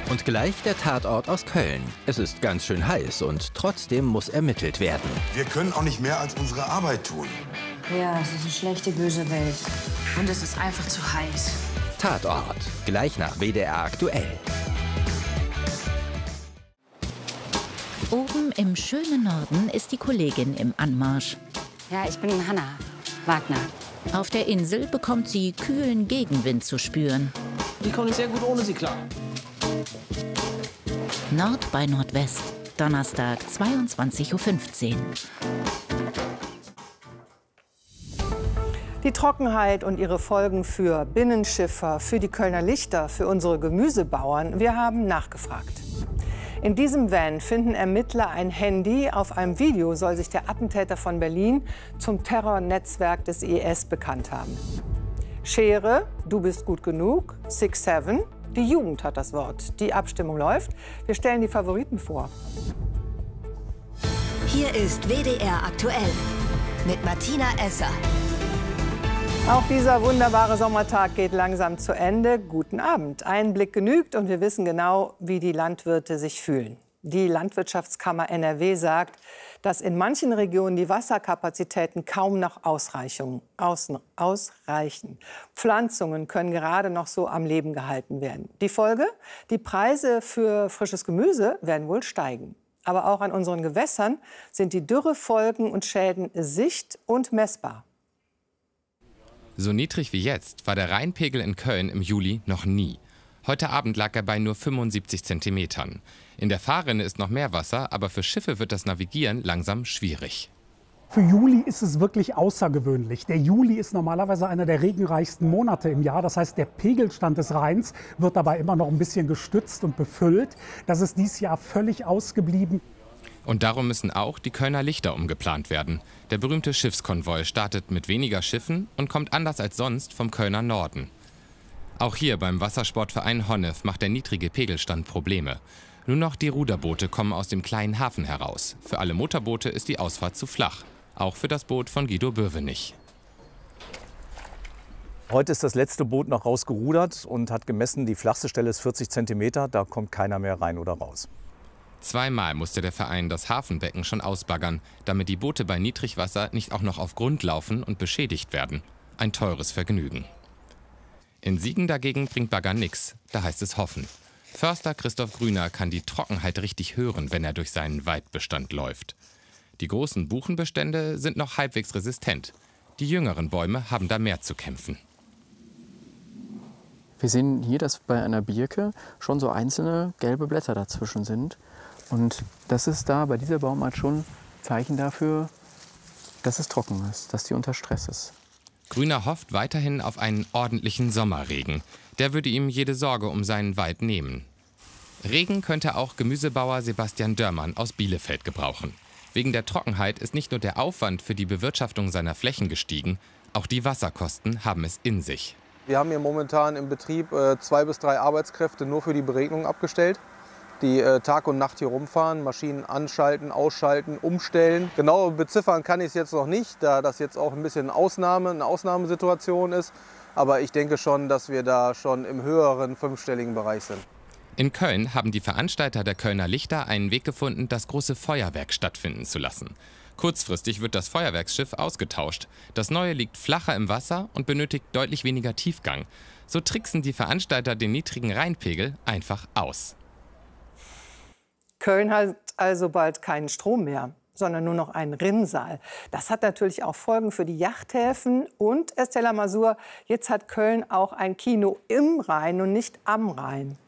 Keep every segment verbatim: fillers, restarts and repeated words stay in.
Und gleich der Tatort aus Köln. Es ist ganz schön heiß und trotzdem muss ermittelt werden. Wir können auch nicht mehr als unsere Arbeit tun. Ja, es ist eine schlechte, böse Welt. Und es ist einfach zu heiß. Tatort. Gleich nach W D R aktuell. Oben im schönen Norden ist die Kollegin im Anmarsch. Ja, ich bin Hanna Wagner. Auf der Insel bekommt sie kühlen Gegenwind zu spüren. Die komme ich sehr gut ohne sie klar. Nord bei Nordwest, Donnerstag, zweiundzwanzig Uhr fünfzehn. Die Trockenheit und ihre Folgen für Binnenschiffer, für die Kölner Lichter, für unsere Gemüsebauern. Wir haben nachgefragt. In diesem Van finden Ermittler ein Handy. Auf einem Video soll sich der Attentäter von Berlin zum Terrornetzwerk des I S bekannt haben. Schere, du bist gut genug, Six Seven. Die Jugend hat das Wort. Die Abstimmung läuft. Wir stellen die Favoriten vor. Hier ist W D R aktuell mit Martina Esser. Auch dieser wunderbare Sommertag geht langsam zu Ende. Guten Abend. Ein Blick genügt und wir wissen genau, wie die Landwirte sich fühlen. Die Landwirtschaftskammer N R W sagt, dass in manchen Regionen die Wasserkapazitäten kaum noch ausreichen. ausreichen. Pflanzungen können gerade noch so am Leben gehalten werden. Die Folge? Die Preise für frisches Gemüse werden wohl steigen. Aber auch an unseren Gewässern sind die Dürrefolgen und Schäden sicht- und messbar. So niedrig wie jetzt war der Rheinpegel in Köln im Juli noch nie. Heute Abend lag er bei nur fünfundsiebzig Zentimetern. In der Fahrrinne ist noch mehr Wasser, aber für Schiffe wird das Navigieren langsam schwierig. Für Juli ist es wirklich außergewöhnlich. Der Juli ist normalerweise einer der regenreichsten Monate im Jahr. Das heißt, der Pegelstand des Rheins wird dabei immer noch ein bisschen gestützt und befüllt. Das ist dieses Jahr völlig ausgeblieben. Und darum müssen auch die Kölner Lichter umgeplant werden. Der berühmte Schiffskonvoi startet mit weniger Schiffen und kommt anders als sonst vom Kölner Norden. Auch hier beim Wassersportverein Honnef macht der niedrige Pegelstand Probleme. Nur noch die Ruderboote kommen aus dem kleinen Hafen heraus. Für alle Motorboote ist die Ausfahrt zu flach. Auch für das Boot von Guido Bürwenich. Heute ist das letzte Boot noch rausgerudert und hat gemessen, die flachste Stelle ist vierzig Zentimeter, da kommt keiner mehr rein oder raus. Zweimal musste der Verein das Hafenbecken schon ausbaggern, damit die Boote bei Niedrigwasser nicht auch noch auf Grund laufen und beschädigt werden. Ein teures Vergnügen. In Siegen dagegen bringt Baggern nix, da heißt es hoffen. Förster Christoph Grüner kann die Trockenheit richtig hören, wenn er durch seinen Waldbestand läuft. Die großen Buchenbestände sind noch halbwegs resistent. Die jüngeren Bäume haben da mehr zu kämpfen. Wir sehen hier, dass bei einer Birke schon so einzelne gelbe Blätter dazwischen sind. Und das ist da bei dieser Baumart schon Zeichen dafür, dass es trocken ist, dass die unter Stress ist. Grüner hofft weiterhin auf einen ordentlichen Sommerregen. Der würde ihm jede Sorge um seinen Wald nehmen. Regen könnte auch Gemüsebauer Sebastian Dörmann aus Bielefeld gebrauchen. Wegen der Trockenheit ist nicht nur der Aufwand für die Bewirtschaftung seiner Flächen gestiegen, auch die Wasserkosten haben es in sich. Wir haben hier momentan im Betrieb äh, zwei bis drei Arbeitskräfte nur für die Beregnung abgestellt, die äh, Tag und Nacht hier rumfahren, Maschinen anschalten, ausschalten, umstellen. Genau beziffern kann ich es jetzt noch nicht, da das jetzt auch ein bisschen Ausnahme, eine Ausnahmesituation ist. Aber ich denke schon, dass wir da schon im höheren fünfstelligen Bereich sind. In Köln haben die Veranstalter der Kölner Lichter einen Weg gefunden, das große Feuerwerk stattfinden zu lassen. Kurzfristig wird das Feuerwerksschiff ausgetauscht. Das neue liegt flacher im Wasser und benötigt deutlich weniger Tiefgang. So tricksen die Veranstalter den niedrigen Rheinpegel einfach aus. Köln hat also bald keinen Strom mehr, sondern nur noch einen Rinnsal. Das hat natürlich auch Folgen für die Yachthäfen. Und, Estella Masur, jetzt hat Köln auch ein Kino im Rhein und nicht am Rhein.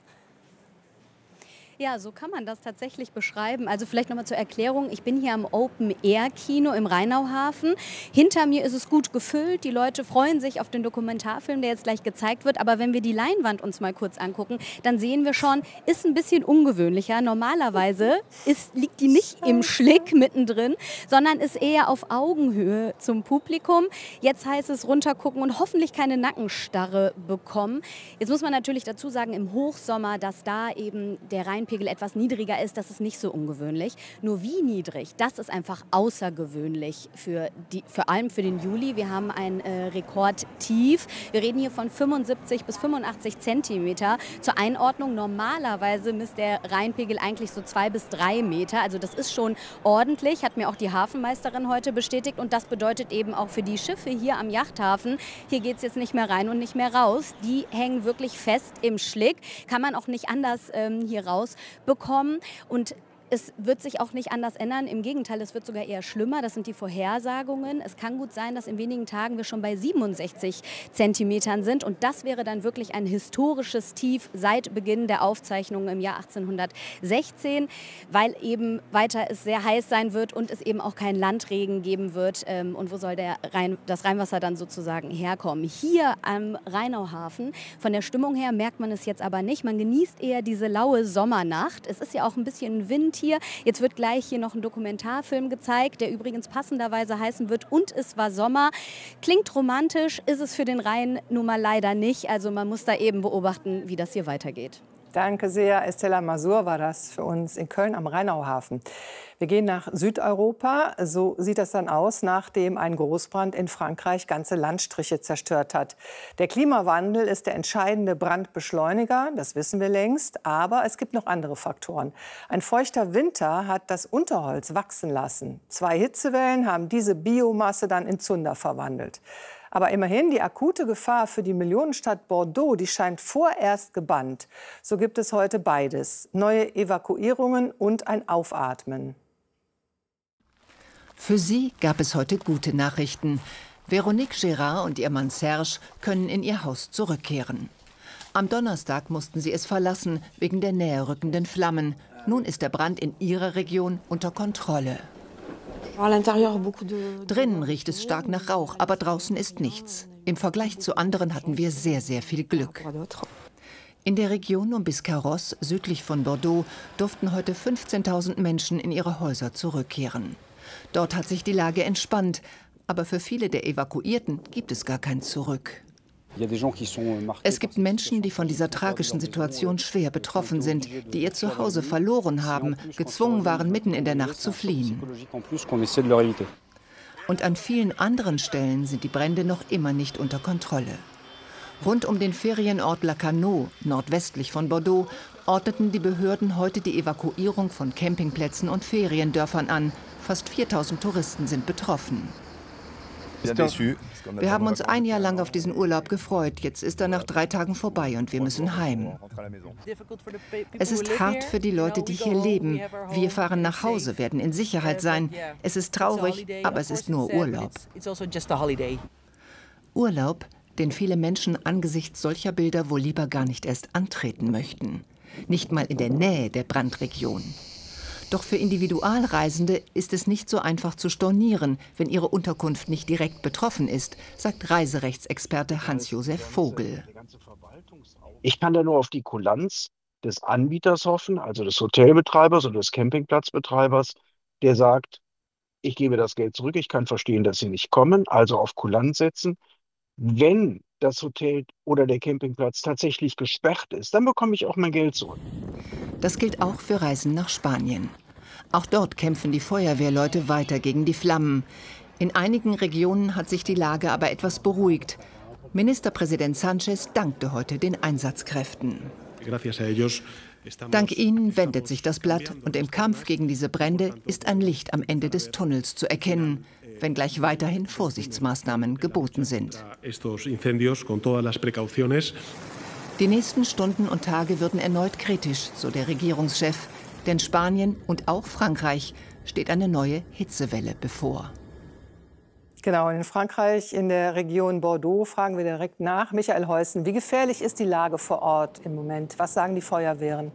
Ja, so kann man das tatsächlich beschreiben. Also vielleicht noch mal zur Erklärung. Ich bin hier am Open-Air-Kino im Rheinauhafen. Hinter mir ist es gut gefüllt. Die Leute freuen sich auf den Dokumentarfilm, der jetzt gleich gezeigt wird. Aber wenn wir die Leinwand uns mal kurz angucken, dann sehen wir schon, ist ein bisschen ungewöhnlicher. Normalerweise ist, liegt die nicht im Schlick mittendrin, sondern ist eher auf Augenhöhe zum Publikum. Jetzt heißt es runtergucken und hoffentlich keine Nackenstarre bekommen. Jetzt muss man natürlich dazu sagen, im Hochsommer, dass da eben der Rhein Rheinpegel etwas niedriger ist, das ist nicht so ungewöhnlich. Nur wie niedrig, das ist einfach außergewöhnlich für, die, vor allem für den Juli. Wir haben ein äh, Rekordtief. Wir reden hier von fünfundsiebzig bis fünfundachtzig Zentimeter. Zur Einordnung, normalerweise misst der Rheinpegel eigentlich so zwei bis drei Meter. Also das ist schon ordentlich, hat mir auch die Hafenmeisterin heute bestätigt. Und das bedeutet eben auch für die Schiffe hier am Yachthafen, hier geht es jetzt nicht mehr rein und nicht mehr raus. Die hängen wirklich fest im Schlick. Kann man auch nicht anders ähm, hier rausbekommen. Und es wird sich auch nicht anders ändern. Im Gegenteil, es wird sogar eher schlimmer. Das sind die Vorhersagungen. Es kann gut sein, dass in wenigen Tagen wir schon bei siebenundsechzig Zentimetern sind. Und das wäre dann wirklich ein historisches Tief seit Beginn der Aufzeichnungen im Jahr achtzehnhundertsechzehn, weil eben weiter es sehr heiß sein wird und es eben auch keinen Landregen geben wird. Und wo soll der Rhein, das Rheinwasser dann sozusagen herkommen? Hier am Rheinauhafen, von der Stimmung her merkt man es jetzt aber nicht. Man genießt eher diese laue Sommernacht. Es ist ja auch ein bisschen Wind hier. Jetzt wird gleich hier noch ein Dokumentarfilm gezeigt, der übrigens passenderweise heißen wird Und es war Sommer. Klingt romantisch, ist es für den Rhein nun mal leider nicht. Also man muss da eben beobachten, wie das hier weitergeht. Danke sehr. Estella Masur war das für uns in Köln am Rheinauhafen. Wir gehen nach Südeuropa. So sieht das dann aus, nachdem ein Großbrand in Frankreich ganze Landstriche zerstört hat. Der Klimawandel ist der entscheidende Brandbeschleuniger, das wissen wir längst. Aber es gibt noch andere Faktoren. Ein feuchter Winter hat das Unterholz wachsen lassen. Zwei Hitzewellen haben diese Biomasse dann in Zunder verwandelt. Aber immerhin, die akute Gefahr für die Millionenstadt Bordeaux, die scheint vorerst gebannt. So gibt es heute beides: neue Evakuierungen und ein Aufatmen. Für sie gab es heute gute Nachrichten. Veronique Gérard und ihr Mann Serge können in ihr Haus zurückkehren. Am Donnerstag mussten sie es verlassen, wegen der näher rückenden Flammen. Nun ist der Brand in ihrer Region unter Kontrolle. Drinnen riecht es stark nach Rauch, aber draußen ist nichts. Im Vergleich zu anderen hatten wir sehr, sehr viel Glück. In der Region um Biscarrosse, südlich von Bordeaux, durften heute fünfzehntausend Menschen in ihre Häuser zurückkehren. Dort hat sich die Lage entspannt, aber für viele der Evakuierten gibt es gar kein Zurück. Es gibt Menschen, die von dieser tragischen Situation schwer betroffen sind, die ihr Zuhause verloren haben, gezwungen waren, mitten in der Nacht zu fliehen. Und an vielen anderen Stellen sind die Brände noch immer nicht unter Kontrolle. Rund um den Ferienort Lacanau, nordwestlich von Bordeaux, ordneten die Behörden heute die Evakuierung von Campingplätzen und Feriendörfern an. Fast viertausend Touristen sind betroffen. Wir haben uns ein Jahr lang auf diesen Urlaub gefreut. Jetzt ist er nach drei Tagen vorbei und wir müssen heim. Es ist hart für die Leute, die hier leben. Wir fahren nach Hause, werden in Sicherheit sein. Es ist traurig, aber es ist nur Urlaub. Urlaub, den viele Menschen angesichts solcher Bilder wohl lieber gar nicht erst antreten möchten. Nicht mal in der Nähe der Brandregion. Doch für Individualreisende ist es nicht so einfach zu stornieren, wenn ihre Unterkunft nicht direkt betroffen ist, sagt Reiserechtsexperte Hans-Josef Vogel. Ich kann da nur auf die Kulanz des Anbieters hoffen, also des Hotelbetreibers oder des Campingplatzbetreibers, der sagt, ich gebe das Geld zurück, ich kann verstehen, dass Sie nicht kommen, also auf Kulanz setzen. Wenn das Hotel oder der Campingplatz tatsächlich gesperrt ist, dann bekomme ich auch mein Geld zurück. Das gilt auch für Reisen nach Spanien. Auch dort kämpfen die Feuerwehrleute weiter gegen die Flammen. In einigen Regionen hat sich die Lage aber etwas beruhigt. Ministerpräsident Sánchez dankte heute den Einsatzkräften. Dank ihnen wendet sich das Blatt und im Kampf gegen diese Brände ist ein Licht am Ende des Tunnels zu erkennen, wenngleich weiterhin Vorsichtsmaßnahmen geboten sind. Die nächsten Stunden und Tage würden erneut kritisch, so der Regierungschef. Denn Spanien und auch Frankreich steht eine neue Hitzewelle bevor. Genau, in Frankreich, in der Region Bordeaux, fragen wir direkt nach. Michael Heusen, wie gefährlich ist die Lage vor Ort im Moment? Was sagen die Feuerwehren?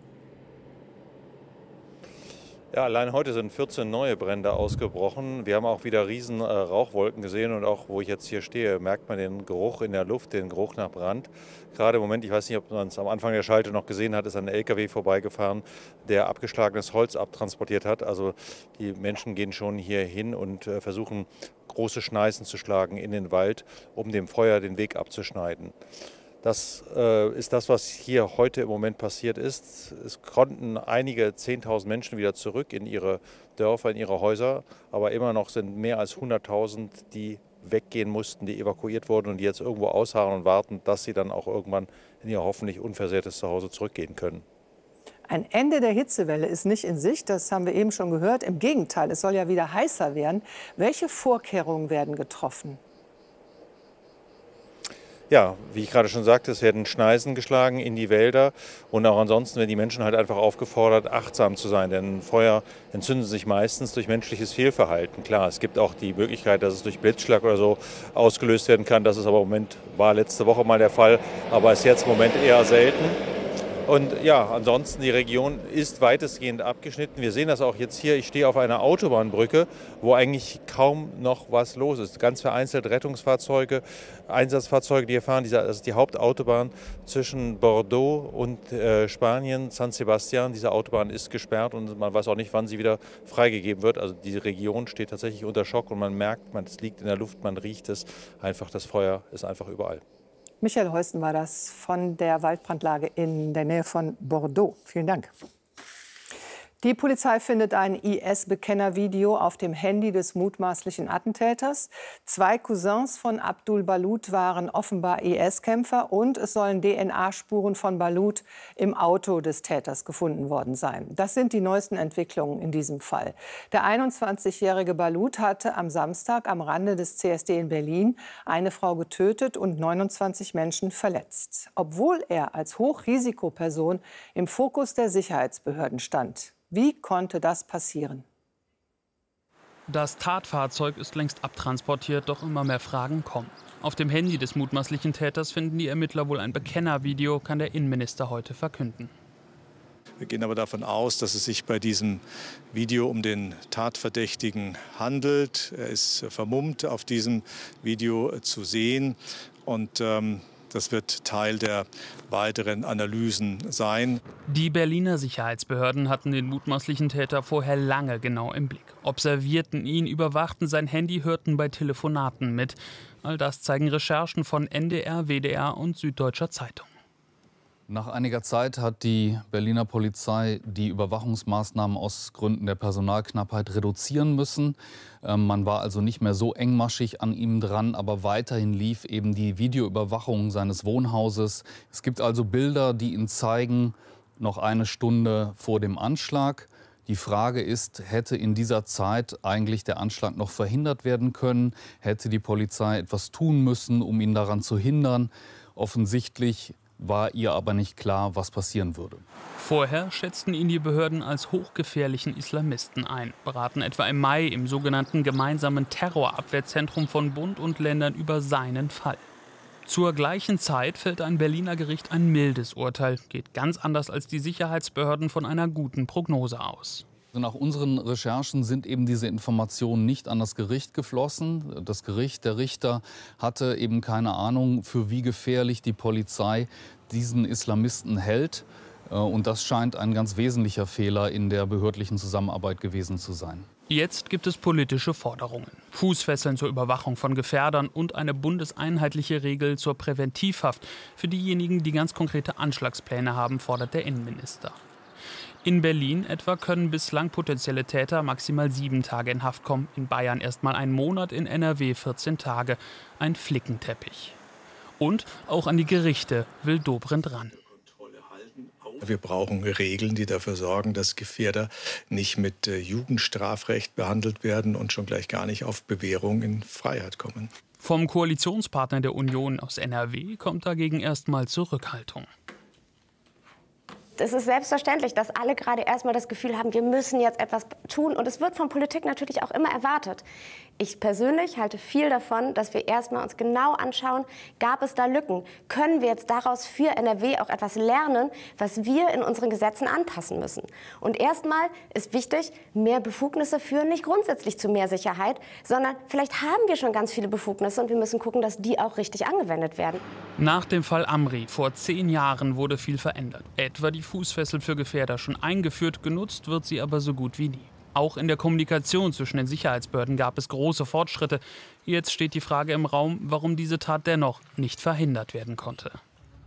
Ja, allein heute sind vierzehn neue Brände ausgebrochen. Wir haben auch wieder riesen äh, Rauchwolken gesehen und auch, wo ich jetzt hier stehe, merkt man den Geruch in der Luft, den Geruch nach Brand. Gerade im Moment, ich weiß nicht, ob man es am Anfang der Schalte noch gesehen hat, ist ein L K W vorbeigefahren, der abgeschlagenes Holz abtransportiert hat. Also die Menschen gehen schon hier hin und äh, versuchen, große Schneisen zu schlagen in den Wald, um dem Feuer den Weg abzuschneiden. Das äh, ist das, was hier heute im Moment passiert ist. Es konnten einige zehntausend Menschen wieder zurück in ihre Dörfer, in ihre Häuser. Aber immer noch sind mehr als hunderttausend, die weggehen mussten, die evakuiert wurden und die jetzt irgendwo ausharren und warten, dass sie dann auch irgendwann in ihr hoffentlich unversehrtes Zuhause zurückgehen können. Ein Ende der Hitzewelle ist nicht in Sicht, das haben wir eben schon gehört. Im Gegenteil, es soll ja wieder heißer werden. Welche Vorkehrungen werden getroffen? Ja, wie ich gerade schon sagte, es werden Schneisen geschlagen in die Wälder und auch ansonsten werden die Menschen halt einfach aufgefordert, achtsam zu sein, denn Feuer entzünden sich meistens durch menschliches Fehlverhalten. Klar, es gibt auch die Möglichkeit, dass es durch Blitzschlag oder so ausgelöst werden kann. Das ist aber im Moment, war letzte Woche mal der Fall, aber ist jetzt im Moment eher selten. Und ja, ansonsten die Region ist weitestgehend abgeschnitten. Wir sehen das auch jetzt hier. Ich stehe auf einer Autobahnbrücke, wo eigentlich kaum noch was los ist. Ganz vereinzelt Rettungsfahrzeuge, Einsatzfahrzeuge, die hier fahren. Das ist die Hauptautobahn zwischen Bordeaux und äh, Spanien, San Sebastian. Diese Autobahn ist gesperrt und man weiß auch nicht, wann sie wieder freigegeben wird. Also die Region steht tatsächlich unter Schock und man merkt, man, es liegt in der Luft, man riecht es. Einfach das Feuer ist einfach überall. Michael Heusten war das von der Waldbrandlage in der Nähe von Bordeaux. Vielen Dank. Die Polizei findet ein I S-Bekenner-Video auf dem Handy des mutmaßlichen Attentäters. Zwei Cousins von Abdul Balut waren offenbar I S-Kämpfer und es sollen D N A-Spuren von Balut im Auto des Täters gefunden worden sein. Das sind die neuesten Entwicklungen in diesem Fall. Der einundzwanzigjährige Balut hatte am Samstag am Rande des C S D in Berlin eine Frau getötet und neunundzwanzig Menschen verletzt, obwohl er als Hochrisikoperson im Fokus der Sicherheitsbehörden stand. Wie konnte das passieren? Das Tatfahrzeug ist längst abtransportiert, doch immer mehr Fragen kommen. Auf dem Handy des mutmaßlichen Täters finden die Ermittler wohl ein Bekennervideo, kann der Innenminister heute verkünden. Wir gehen aber davon aus, dass es sich bei diesem Video um den Tatverdächtigen handelt. Er ist vermummt auf diesem Video zu sehen und ähm, das wird Teil der weiteren Analysen sein. Die Berliner Sicherheitsbehörden hatten den mutmaßlichen Täter vorher lange genau im Blick. Observierten ihn, überwachten sein Handy, hörten bei Telefonaten mit. All das zeigen Recherchen von N D R, W D R und Süddeutscher Zeitung. Nach einiger Zeit hat die Berliner Polizei die Überwachungsmaßnahmen aus Gründen der Personalknappheit reduzieren müssen. Ähm, man war also nicht mehr so engmaschig an ihm dran, aber weiterhin lief eben die Videoüberwachung seines Wohnhauses. Es gibt also Bilder, die ihn zeigen, noch eine Stunde vor dem Anschlag. Die Frage ist, hätte in dieser Zeit eigentlich der Anschlag noch verhindert werden können? Hätte die Polizei etwas tun müssen, um ihn daran zu hindern? Offensichtlich war ihr aber nicht klar, was passieren würde. Vorher schätzten ihn die Behörden als hochgefährlichen Islamisten ein, beraten etwa im Mai im sogenannten gemeinsamen Terrorabwehrzentrum von Bund und Ländern über seinen Fall. Zur gleichen Zeit fällt ein Berliner Gericht ein mildes Urteil, geht ganz anders als die Sicherheitsbehörden von einer guten Prognose aus. Nach unseren Recherchen sind eben diese Informationen nicht an das Gericht geflossen. Das Gericht, der Richter, hatte eben keine Ahnung, für wie gefährlich die Polizei diesen Islamisten hält. Und das scheint ein ganz wesentlicher Fehler in der behördlichen Zusammenarbeit gewesen zu sein. Jetzt gibt es politische Forderungen. Fußfesseln zur Überwachung von Gefährdern und eine bundeseinheitliche Regel zur Präventivhaft für diejenigen, die ganz konkrete Anschlagspläne haben, fordert der Innenminister. In Berlin etwa können bislang potenzielle Täter maximal sieben Tage in Haft kommen. In Bayern erst mal einen Monat, in N R W vierzehn Tage. Ein Flickenteppich. Und auch an die Gerichte will Dobrindt ran. Wir brauchen Regeln, die dafür sorgen, dass Gefährder nicht mit äh, Jugendstrafrecht behandelt werden und schon gleich gar nicht auf Bewährung in Freiheit kommen. Vom Koalitionspartner der Union aus N R W kommt dagegen erst mal Zurückhaltung. Es ist selbstverständlich, dass alle gerade erstmal das Gefühl haben, wir müssen jetzt etwas tun. Und es wird von Politik natürlich auch immer erwartet. Ich persönlich halte viel davon, dass wir erstmal uns genau anschauen, gab es da Lücken? Können wir jetzt daraus für N R W auch etwas lernen, was wir in unseren Gesetzen anpassen müssen? Und erstmal ist wichtig, mehr Befugnisse führen nicht grundsätzlich zu mehr Sicherheit, sondern vielleicht haben wir schon ganz viele Befugnisse und wir müssen gucken, dass die auch richtig angewendet werden. Nach dem Fall Amri vor zehn Jahren wurde viel verändert. Etwa die Fußfessel für Gefährder schon eingeführt, genutzt wird sie aber so gut wie nie. Auch in der Kommunikation zwischen den Sicherheitsbehörden gab es große Fortschritte. Jetzt steht die Frage im Raum, warum diese Tat dennoch nicht verhindert werden konnte.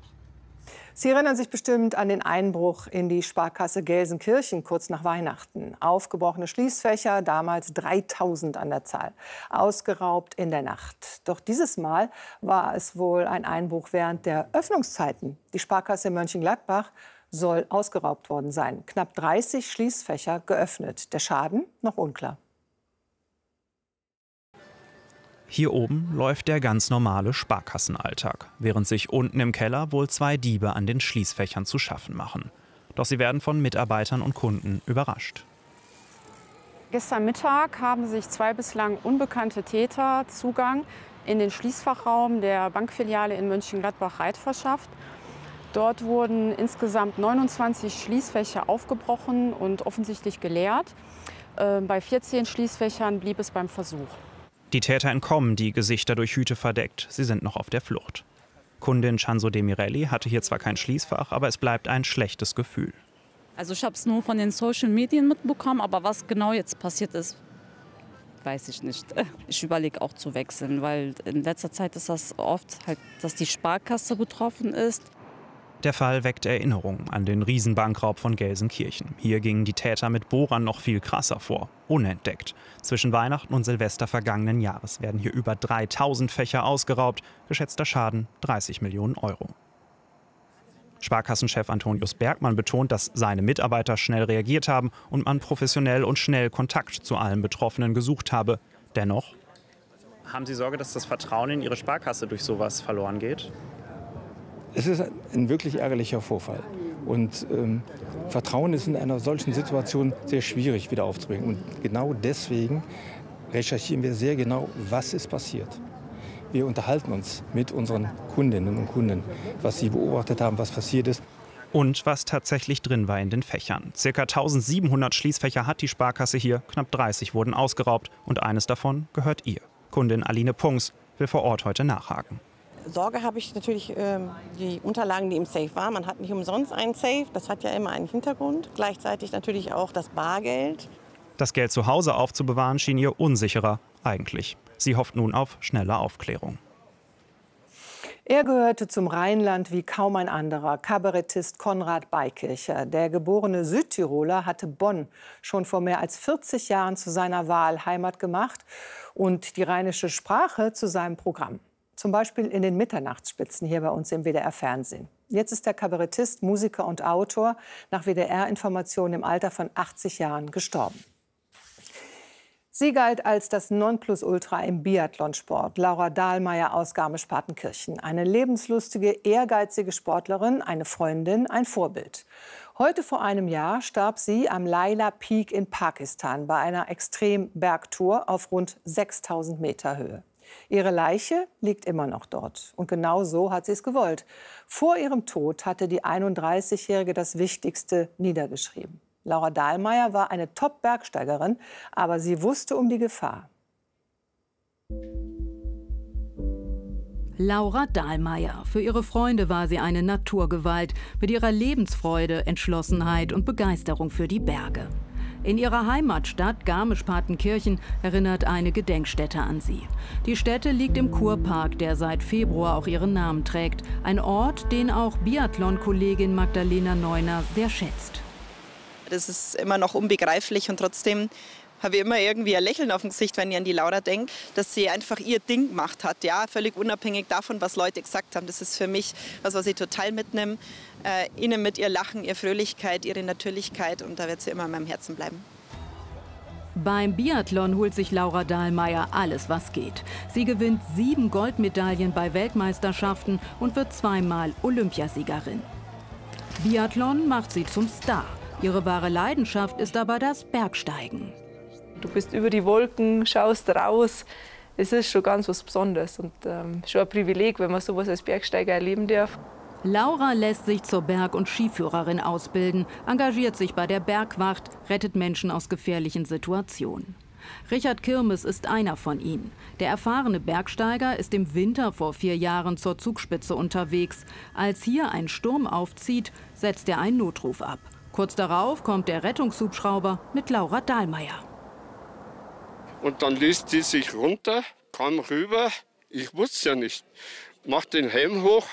Sie erinnern sich bestimmt an den Einbruch in die Sparkasse Gelsenkirchen kurz nach Weihnachten. Aufgebrochene Schließfächer, damals dreitausend an der Zahl, ausgeraubt in der Nacht. Doch dieses Mal war es wohl ein Einbruch während der Öffnungszeiten. Die Sparkasse Mönchengladbach soll ausgeraubt worden sein. Knapp dreißig Schließfächer geöffnet. Der Schaden noch unklar. Hier oben läuft der ganz normale Sparkassenalltag, während sich unten im Keller wohl zwei Diebe an den Schließfächern zu schaffen machen. Doch sie werden von Mitarbeitern und Kunden überrascht. Gestern Mittag haben sich zwei bislang unbekannte Täter Zugang in den Schließfachraum der Bankfiliale in Mönchengladbach-Reit verschafft. Dort wurden insgesamt neunundzwanzig Schließfächer aufgebrochen und offensichtlich geleert. Äh, bei vierzehn Schließfächern blieb es beim Versuch. Die Täter entkommen, die Gesichter durch Hüte verdeckt. Sie sind noch auf der Flucht. Kundin Chanzo Demirelli hatte hier zwar kein Schließfach, aber es bleibt ein schlechtes Gefühl. Also ich habe es nur von den Social Medien mitbekommen, aber was genau jetzt passiert ist, weiß ich nicht. Ich überlege auch zu wechseln, weil in letzter Zeit ist das oft, halt, dass die Sparkasse betroffen ist. Der Fall weckt Erinnerungen an den Riesenbankraub von Gelsenkirchen. Hier gingen die Täter mit Bohrern noch viel krasser vor, unentdeckt. Zwischen Weihnachten und Silvester vergangenen Jahres werden hier über dreitausend Fächer ausgeraubt, geschätzter Schaden dreißig Millionen Euro. Sparkassenchef Antonius Bergmann betont, dass seine Mitarbeiter schnell reagiert haben und man professionell und schnell Kontakt zu allen Betroffenen gesucht habe. Dennoch: Haben Sie Sorge, dass das Vertrauen in Ihre Sparkasse durch sowas verloren geht? Es ist ein wirklich ärgerlicher Vorfall. Und ähm, Vertrauen ist in einer solchen Situation sehr schwierig wieder aufzubringen. Und genau deswegen recherchieren wir sehr genau, was ist passiert. Wir unterhalten uns mit unseren Kundinnen und Kunden, was sie beobachtet haben, was passiert ist. Und was tatsächlich drin war in den Fächern. Circa eintausendsiebenhundert Schließfächer hat die Sparkasse hier, knapp dreißig wurden ausgeraubt und eines davon gehört ihr. Kundin Aline Punks will vor Ort heute nachhaken. Sorge habe ich natürlich ähm, die Unterlagen, die im Safe waren. Man hat nicht umsonst einen Safe, das hat ja immer einen Hintergrund. Gleichzeitig natürlich auch das Bargeld. Das Geld zu Hause aufzubewahren schien ihr unsicherer eigentlich. Sie hofft nun auf schnelle Aufklärung. Er gehörte zum Rheinland wie kaum ein anderer, Kabarettist Konrad Beikircher. Der geborene Südtiroler hatte Bonn schon vor mehr als vierzig Jahren zu seiner Wahlheimat gemacht und die rheinische Sprache zu seinem Programm. Zum Beispiel in den Mitternachtsspitzen hier bei uns im W D R-Fernsehen. Jetzt ist der Kabarettist, Musiker und Autor nach W D R-Informationen im Alter von achtzig Jahren gestorben. Sie galt als das Nonplusultra im Biathlonsport. Laura Dahlmeier aus Garmisch-Partenkirchen. Eine lebenslustige, ehrgeizige Sportlerin, eine Freundin, ein Vorbild. Heute vor einem Jahr starb sie am Laila Peak in Pakistan bei einer Extrembergtour auf rund sechstausend Meter Höhe. Ihre Leiche liegt immer noch dort. Und genau so hat sie es gewollt. Vor ihrem Tod hatte die einunddreißigjährige das Wichtigste niedergeschrieben. Laura Dahlmeier war eine Top-Bergsteigerin, aber sie wusste um die Gefahr. Laura Dahlmeier. Für ihre Freunde war sie eine Naturgewalt mit ihrer Lebensfreude, Entschlossenheit und Begeisterung für die Berge. In ihrer Heimatstadt Garmisch-Partenkirchen erinnert eine Gedenkstätte an sie. Die Stätte liegt im Kurpark, der seit Februar auch ihren Namen trägt. Ein Ort, den auch Biathlon-Kollegin Magdalena Neuner sehr schätzt. Das ist immer noch unbegreiflich und trotzdem habe ich immer irgendwie ein Lächeln auf dem Gesicht, wenn ich an die Laura denke, dass sie einfach ihr Ding gemacht hat, ja, völlig unabhängig davon, was Leute gesagt haben. Das ist für mich was, was ich total mitnehme. Äh, ihnen mit ihr Lachen, ihre Fröhlichkeit, ihre Natürlichkeit und da wird sie immer in meinem Herzen bleiben. Beim Biathlon holt sich Laura Dahlmeier alles, was geht. Sie gewinnt sieben Goldmedaillen bei Weltmeisterschaften und wird zweimal Olympiasiegerin. Biathlon macht sie zum Star. Ihre wahre Leidenschaft ist aber das Bergsteigen. Du bist über die Wolken, schaust raus. Es ist schon ganz was Besonderes und ähm, schon ein Privileg, wenn man sowas als Bergsteiger erleben darf. Laura lässt sich zur Berg- und Skiführerin ausbilden, engagiert sich bei der Bergwacht, rettet Menschen aus gefährlichen Situationen. Richard Kirmes ist einer von ihnen. Der erfahrene Bergsteiger ist im Winter vor vier Jahren zur Zugspitze unterwegs. Als hier ein Sturm aufzieht, setzt er einen Notruf ab. Kurz darauf kommt der Rettungshubschrauber mit Laura Dahlmeier. Und dann ließ die sich runter, kam rüber. Ich wusste es ja nicht. Macht den Helm hoch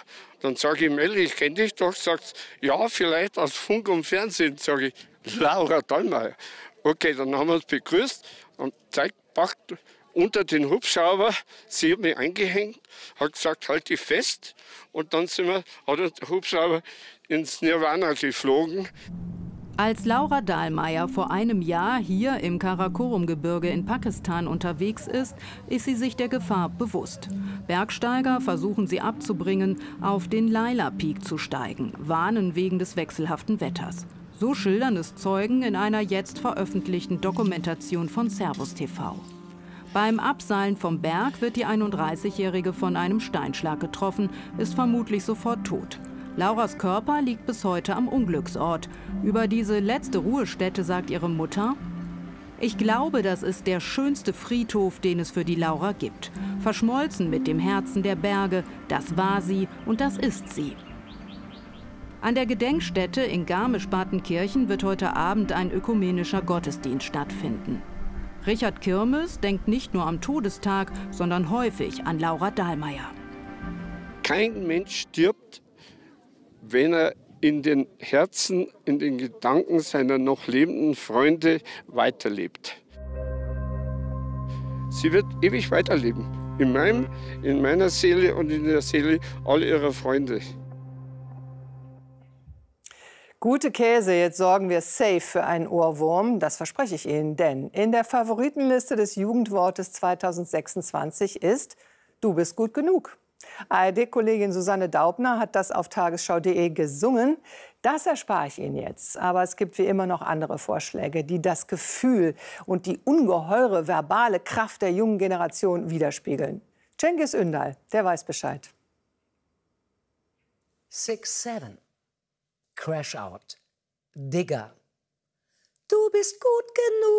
Dann sage ich ihm, Elli, ich kenne dich doch. Sagt ja, vielleicht aus Funk und Fernsehen. Sage ich, Laura Dallmayr. Okay, dann haben wir uns begrüßt und zeigt, packt unter den Hubschrauber. Sie hat mich eingehängt, hat gesagt, halt dich fest. Und dann sind wir, hat der Hubschrauber ins Nirvana geflogen. Als Laura Dallmayr vor einem Jahr hier im Karakorum-Gebirge in Pakistan unterwegs ist, ist sie sich der Gefahr bewusst. Bergsteiger versuchen sie abzubringen, auf den Laila Peak zu steigen, warnen wegen des wechselhaften Wetters. So schildern es Zeugen in einer jetzt veröffentlichten Dokumentation von Servus T V. Beim Abseilen vom Berg wird die einunddreißigjährige von einem Steinschlag getroffen, ist vermutlich sofort tot. Lauras Körper liegt bis heute am Unglücksort. Über diese letzte Ruhestätte sagt ihre Mutter: Ich glaube, das ist der schönste Friedhof, den es für die Laura gibt. Verschmolzen mit dem Herzen der Berge, das war sie und das ist sie. An der Gedenkstätte in Garmisch-Partenkirchen wird heute Abend ein ökumenischer Gottesdienst stattfinden. Richard Kirmes denkt nicht nur am Todestag, sondern häufig an Laura Dallmayr. Kein Mensch stirbt, wenn er in den Herzen, in den Gedanken seiner noch lebenden Freunde weiterlebt. Sie wird ewig weiterleben. In, meinem, in meiner Seele und in der Seele all ihrer Freunde. Gute Käse, jetzt sorgen wir safe für einen Ohrwurm, das verspreche ich Ihnen, denn in der Favoritenliste des Jugendwortes zweitausendsechsundzwanzig ist "Du bist gut genug". A R D-Kollegin Susanne Daubner hat das auf tagesschau punkt de gesungen. Das erspare ich Ihnen jetzt. Aber es gibt wie immer noch andere Vorschläge, die das Gefühl und die ungeheure verbale Kraft der jungen Generation widerspiegeln. Cengiz Ündal, der weiß Bescheid. Six, seven. Crash Out, Digger, du bist gut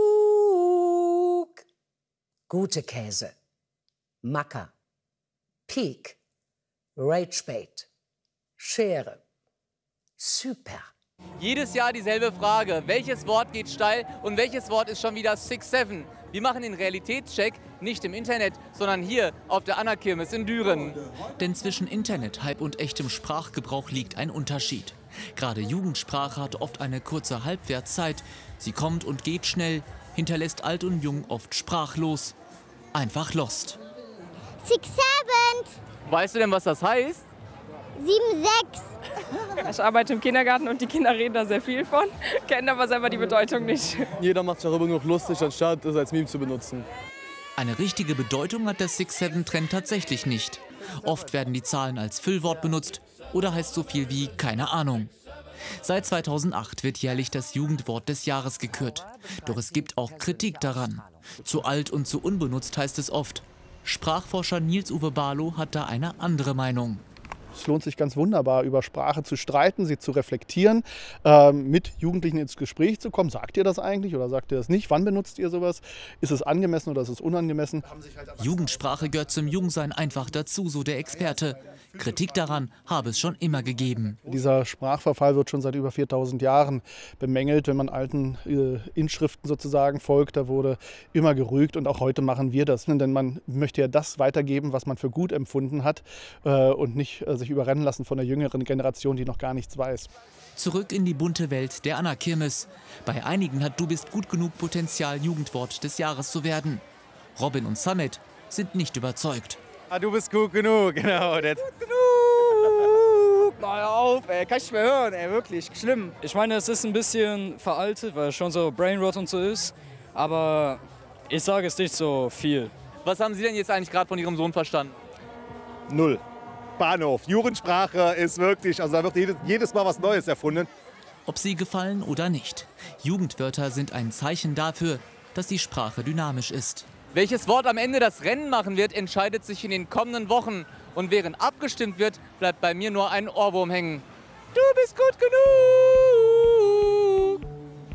genug. Gute Käse, Macker, Peak, Ragebait, Schere, super. Jedes Jahr dieselbe Frage, welches Wort geht steil und welches Wort ist schon wieder six seven? Wir machen den Realitätscheck nicht im Internet, sondern hier auf der Anna-Kirmes in Düren. Denn zwischen Internet-Hype und echtem Sprachgebrauch liegt ein Unterschied. Gerade Jugendsprache hat oft eine kurze Halbwertszeit. Sie kommt und geht schnell, hinterlässt alt und jung oft sprachlos. Einfach lost. Six, seven. Weißt du denn, was das heißt? Sieben, sechs. Ich arbeite im Kindergarten und die Kinder reden da sehr viel von, kennen aber selber die Bedeutung nicht. Jeder macht sich darüber noch lustig, anstatt es als Meme zu benutzen. Eine richtige Bedeutung hat der six seven Trend tatsächlich nicht. Oft werden die Zahlen als Füllwort benutzt oder heißt so viel wie keine Ahnung. Seit zweitausendacht wird jährlich das Jugendwort des Jahres gekürt. Doch es gibt auch Kritik daran. Zu alt und zu unbenutzt heißt es oft. Sprachforscher Nils-Uwe Barlow hat da eine andere Meinung. Es lohnt sich ganz wunderbar, über Sprache zu streiten, sie zu reflektieren, ähm, mit Jugendlichen ins Gespräch zu kommen. Sagt ihr das eigentlich oder sagt ihr das nicht? Wann benutzt ihr sowas? Ist es angemessen oder ist es unangemessen? Jugendsprache gehört zum Jungsein einfach dazu, so der Experte. Kritik daran habe es schon immer gegeben. Dieser Sprachverfall wird schon seit über viertausend Jahren bemängelt, wenn man alten äh, Inschriften sozusagen folgt. Da wurde immer gerügt und auch heute machen wir das. Denn man möchte ja das weitergeben, was man für gut empfunden hat äh, und nicht äh, sich überrennen lassen von der jüngeren Generation, die noch gar nichts weiß. Zurück in die bunte Welt der Anna-Kirmes. Bei einigen hat "Du bist gut genug" Potenzial, Jugendwort des Jahres zu werden. Robin und Samet sind nicht überzeugt. Ah, du bist gut genug, genau. Das. Gut genug! Mal auf, ey, kann ich nicht mehr hören, ey, wirklich, schlimm. Ich meine, es ist ein bisschen veraltet, weil es schon so Brainrot und so ist. Aber ich sage es nicht so viel. Was haben Sie denn jetzt eigentlich gerade von Ihrem Sohn verstanden? Null. Bahnhof. Jugendsprache ist wirklich, also da wird jedes, jedes Mal was Neues erfunden. Ob sie gefallen oder nicht. Jugendwörter sind ein Zeichen dafür, dass die Sprache dynamisch ist. Welches Wort am Ende das Rennen machen wird, entscheidet sich in den kommenden Wochen. Und während abgestimmt wird, bleibt bei mir nur ein Ohrwurm hängen. Du bist gut genug!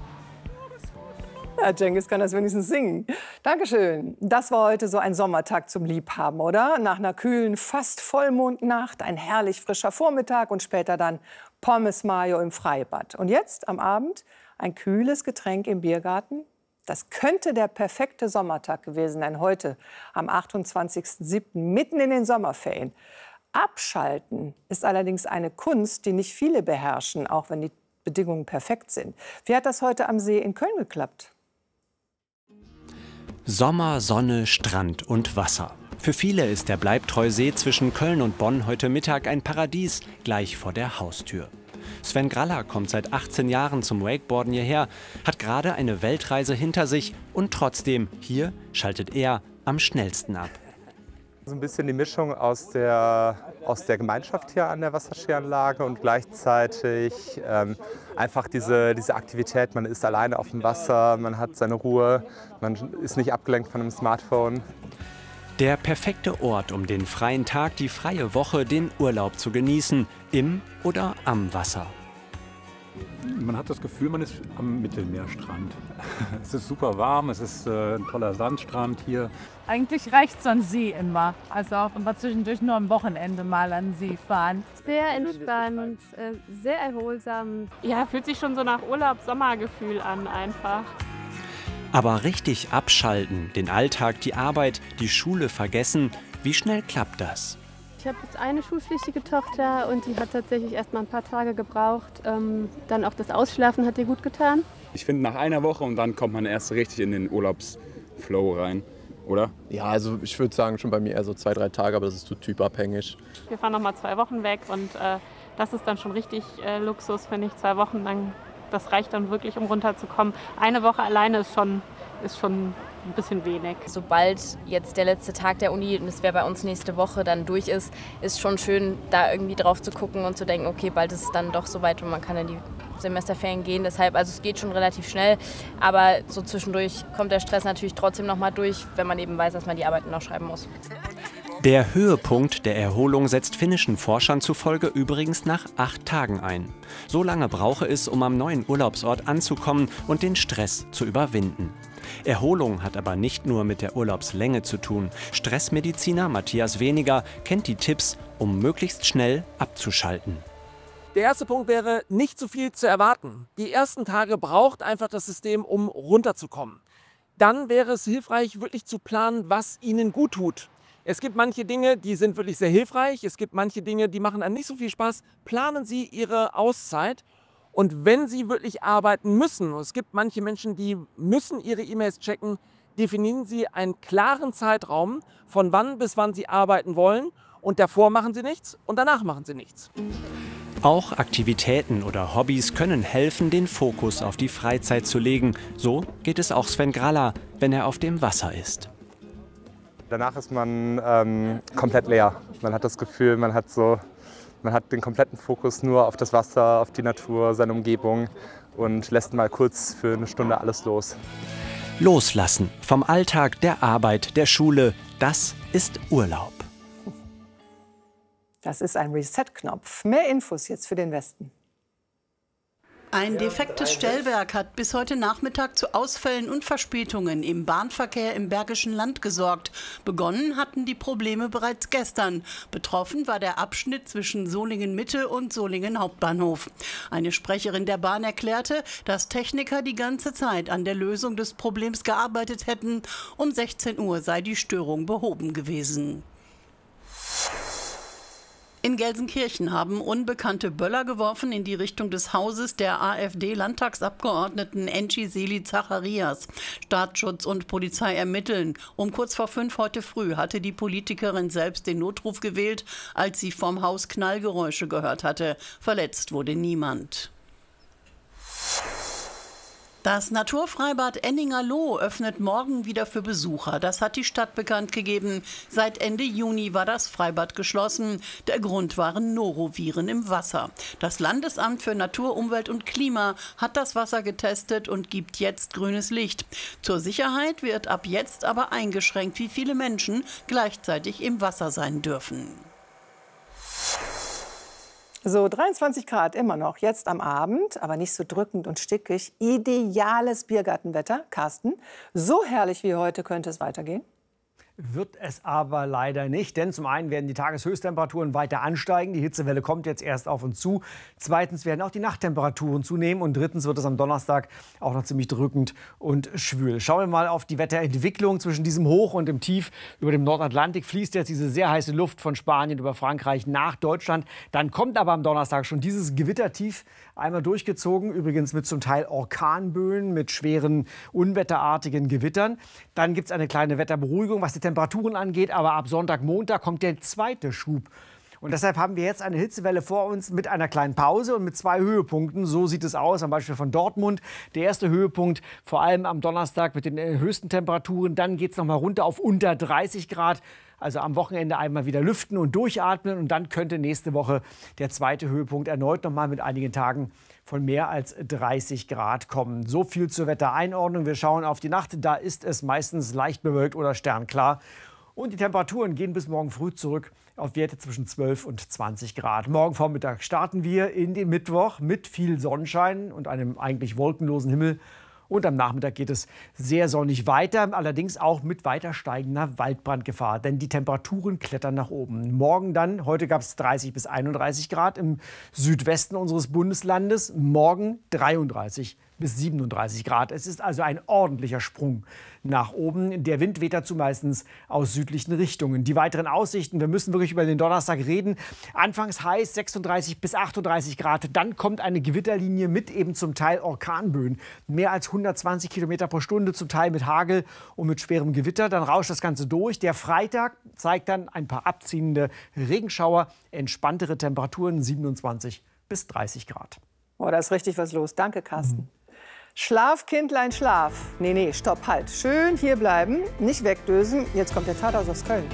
Ja, Cengiz kann das wenigstens singen. Dankeschön. Das war heute so ein Sommertag zum Liebhaben, oder? Nach einer kühlen, fast Vollmondnacht, ein herrlich frischer Vormittag und später dann Pommes Mayo im Freibad. Und jetzt am Abend ein kühles Getränk im Biergarten. Das könnte der perfekte Sommertag gewesen sein, heute am achtundzwanzigsten siebten mitten in den Sommerferien. Abschalten ist allerdings eine Kunst, die nicht viele beherrschen, auch wenn die Bedingungen perfekt sind. Wie hat das heute am See in Köln geklappt? Sommer, Sonne, Strand und Wasser. Für viele ist der Bleibtreu-See zwischen Köln und Bonn heute Mittag ein Paradies gleich vor der Haustür. Sven Graller kommt seit achtzehn Jahren zum Wakeboarden hierher, hat gerade eine Weltreise hinter sich und trotzdem, hier schaltet er am schnellsten ab. So ein bisschen die Mischung aus der, aus der Gemeinschaft hier an der Wasserskianlage und gleichzeitig ähm, einfach diese, diese Aktivität. Man ist alleine auf dem Wasser, man hat seine Ruhe, man ist nicht abgelenkt von einem Smartphone. Der perfekte Ort, um den freien Tag, die freie Woche, den Urlaub zu genießen, im oder am Wasser. Man hat das Gefühl, man ist am Mittelmeerstrand. Es ist super warm, es ist äh, ein toller Sandstrand hier. Eigentlich reicht so ein See immer. Also auch immer zwischendurch nur am Wochenende mal an den See fahren. Sehr entspannt, äh, sehr erholsam. Ja, fühlt sich schon so nach Urlaub-Sommergefühl an einfach. Aber richtig abschalten, den Alltag, die Arbeit, die Schule vergessen, wie schnell klappt das? Ich habe jetzt eine schulpflichtige Tochter und die hat tatsächlich erst mal ein paar Tage gebraucht. Ähm, dann auch das Ausschlafen hat ihr gut getan. Ich finde, nach einer Woche und dann kommt man erst richtig in den Urlaubsflow rein, oder? Ja, also ich würde sagen, schon bei mir eher so zwei, drei Tage, aber das ist so typabhängig. Wir fahren noch mal zwei Wochen weg und äh, das ist dann schon richtig äh, Luxus, finde ich. Zwei Wochen lang, das reicht dann wirklich, um runterzukommen. Eine Woche alleine ist schon, ist schon ein bisschen wenig. Sobald jetzt der letzte Tag der Uni, und es wäre bei uns nächste Woche, dann durch ist, ist schon schön, da irgendwie drauf zu gucken und zu denken, okay, bald ist es dann doch soweit und man kann in die Semesterferien gehen. Deshalb, also es geht schon relativ schnell, aber so zwischendurch kommt der Stress natürlich trotzdem noch mal durch, wenn man eben weiß, dass man die Arbeiten noch schreiben muss. Der Höhepunkt der Erholung setzt finnischen Forschern zufolge übrigens nach acht Tagen ein. So lange brauche es, um am neuen Urlaubsort anzukommen und den Stress zu überwinden. Erholung hat aber nicht nur mit der Urlaubslänge zu tun. Stressmediziner Matthias Weniger kennt die Tipps, um möglichst schnell abzuschalten. Der erste Punkt wäre, nicht zu viel zu erwarten. Die ersten Tage braucht einfach das System, um runterzukommen. Dann wäre es hilfreich, wirklich zu planen, was Ihnen gut tut. Es gibt manche Dinge, die sind wirklich sehr hilfreich. Es gibt manche Dinge, die machen einem nicht so viel Spaß. Planen Sie Ihre Auszeit. Und wenn Sie wirklich arbeiten müssen, es gibt manche Menschen, die müssen ihre E-Mails checken, definieren Sie einen klaren Zeitraum, von wann bis wann Sie arbeiten wollen. Und davor machen Sie nichts und danach machen Sie nichts. Auch Aktivitäten oder Hobbys können helfen, den Fokus auf die Freizeit zu legen. So geht es auch Sven Graller, wenn er auf dem Wasser ist. Danach ist man ähm, komplett leer. Man hat das Gefühl, man hat, so, man hat den kompletten Fokus nur auf das Wasser, auf die Natur, seine Umgebung und lässt mal kurz für eine Stunde alles los. Loslassen vom Alltag, der Arbeit, der Schule, das ist Urlaub. Das ist ein Reset-Knopf. Mehr Infos jetzt für den Westen. Ein defektes Stellwerk hat bis heute Nachmittag zu Ausfällen und Verspätungen im Bahnverkehr im Bergischen Land gesorgt. Begonnen hatten die Probleme bereits gestern. Betroffen war der Abschnitt zwischen Solingen-Mitte und Solingen Hauptbahnhof. Eine Sprecherin der Bahn erklärte, dass Techniker die ganze Zeit an der Lösung des Problems gearbeitet hätten. Um sechzehn Uhr sei die Störung behoben gewesen. In Gelsenkirchen haben Unbekannte Böller geworfen in die Richtung des Hauses der AfD-Landtagsabgeordneten Enci Seli Zacharias. Staatsschutz und Polizei ermitteln. Um kurz vor fünf heute früh hatte die Politikerin selbst den Notruf gewählt, als sie vom Haus Knallgeräusche gehört hatte. Verletzt wurde niemand. Das Naturfreibad Enningerloh öffnet morgen wieder für Besucher. Das hat die Stadt bekannt gegeben. Seit Ende Juni war das Freibad geschlossen. Der Grund waren Noroviren im Wasser. Das Landesamt für Natur, Umwelt und Klima hat das Wasser getestet und gibt jetzt grünes Licht. Zur Sicherheit wird ab jetzt aber eingeschränkt, wie viele Menschen gleichzeitig im Wasser sein dürfen. So, dreiundzwanzig Grad immer noch, jetzt am Abend, aber nicht so drückend und stickig. Ideales Biergartenwetter. Carsten, so herrlich wie heute könnte es weitergehen? Wird es aber leider nicht, denn zum einen werden die Tageshöchsttemperaturen weiter ansteigen. Die Hitzewelle kommt jetzt erst auf uns zu. Zweitens werden auch die Nachttemperaturen zunehmen. Und drittens wird es am Donnerstag auch noch ziemlich drückend und schwül. Schauen wir mal auf die Wetterentwicklung zwischen diesem Hoch und dem Tief. Über dem Nordatlantik fließt jetzt diese sehr heiße Luft von Spanien über Frankreich nach Deutschland. Dann kommt aber am Donnerstag schon dieses Gewittertief einmal durchgezogen. Übrigens mit zum Teil Orkanböen, mit schweren, unwetterartigen Gewittern. Dann gibt es eine kleine Wetterberuhigung, was die Temperaturen angeht, aber ab Sonntag, Montag kommt der zweite Schub. Und deshalb haben wir jetzt eine Hitzewelle vor uns mit einer kleinen Pause und mit zwei Höhepunkten. So sieht es aus, am Beispiel von Dortmund. Der erste Höhepunkt vor allem am Donnerstag mit den höchsten Temperaturen. Dann geht es noch mal runter auf unter dreißig Grad. Also am Wochenende einmal wieder lüften und durchatmen. Und dann könnte nächste Woche der zweite Höhepunkt erneut noch mal mit einigen Tagen von mehr als dreißig Grad kommen. So viel zur Wettereinordnung. Wir schauen auf die Nacht. Da ist es meistens leicht bewölkt oder sternklar. Und die Temperaturen gehen bis morgen früh zurück auf Werte zwischen zwölf und zwanzig Grad. Morgen Vormittag starten wir in den Mittwoch mit viel Sonnenschein und einem eigentlich wolkenlosen Himmel. Und am Nachmittag geht es sehr sonnig weiter, allerdings auch mit weiter steigender Waldbrandgefahr. Denn die Temperaturen klettern nach oben. Morgen dann, heute gab es dreißig bis einunddreißig Grad im Südwesten unseres Bundeslandes. Morgen dreiunddreißig bis siebenunddreißig Grad. Es ist also ein ordentlicher Sprung nach oben. Der Wind weht dazu meistens aus südlichen Richtungen. Die weiteren Aussichten, wir müssen wirklich über den Donnerstag reden. Anfangs heiß, sechsunddreißig bis achtunddreißig Grad. Dann kommt eine Gewitterlinie mit eben zum Teil Orkanböen. Mehr als hundertzwanzig Kilometer pro Stunde, zum Teil mit Hagel und mit schwerem Gewitter. Dann rauscht das Ganze durch. Der Freitag zeigt dann ein paar abziehende Regenschauer. Entspanntere Temperaturen, siebenundzwanzig bis dreißig Grad. Oh, da ist richtig was los. Danke, Carsten. Mhm. Schlaf, Kindlein, schlaf. Nee, nee, stopp, halt. Schön hier bleiben, nicht wegdösen. Jetzt kommt der Tatort aus Köln.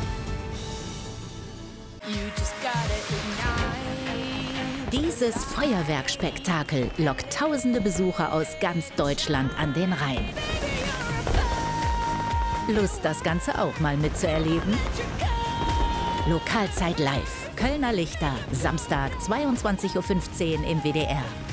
Dieses Feuerwerkspektakel lockt tausende Besucher aus ganz Deutschland an den Rhein. Lust, das Ganze auch mal mitzuerleben? Lokalzeit live. Kölner Lichter, Samstag zweiundzwanzig Uhr fünfzehn im W D R.